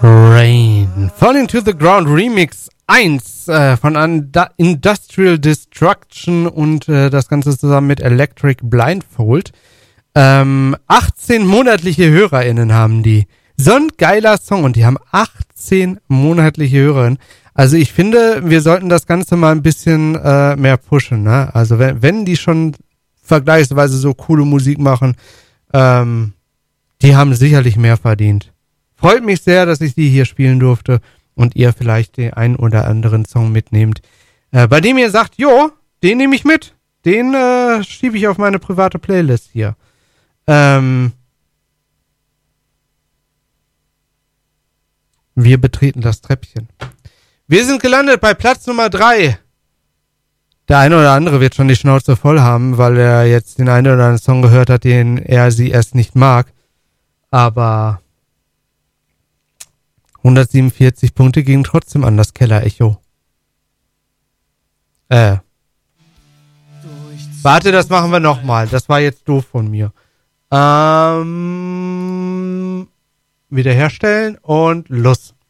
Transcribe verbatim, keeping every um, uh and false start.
Rain. Falling to the Ground Remix eins äh, von Unda- Industrial Destruction und äh, das Ganze zusammen mit Electric Blindfold. Ähm, achtzehn monatliche HörerInnen haben die. So ein geiler Song und die haben achtzehn monatliche HörerInnen. Also ich finde, wir sollten das Ganze mal ein bisschen äh, mehr pushen, ne? Also wenn, wenn die schon vergleichsweise so coole Musik machen, ähm, die haben sicherlich mehr verdient. Freut mich sehr, dass ich die hier spielen durfte und ihr vielleicht den einen oder anderen Song mitnehmt, äh, bei dem ihr sagt, jo, den nehme ich mit. Den äh, schiebe ich auf meine private Playlist hier. Ähm, wir betreten das Treppchen. Wir sind gelandet bei Platz Nummer drei. Der eine oder andere wird schon die Schnauze voll haben, weil er jetzt den einen oder anderen Song gehört hat, den er sie erst nicht mag. Aber hundertsiebenundvierzig Punkte gingen trotzdem an das Keller-Echo. Äh. Warte, das machen wir nochmal. Das war jetzt doof von mir. Ähm. Wiederherstellen und los.